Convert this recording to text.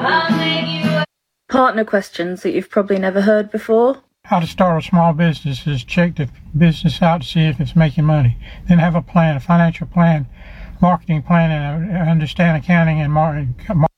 Partner questions that you've probably never heard before. How to start a small business is check the business out to see if it's making money. Then have a plan, a financial plan, marketing plan, and understand accounting and marketing.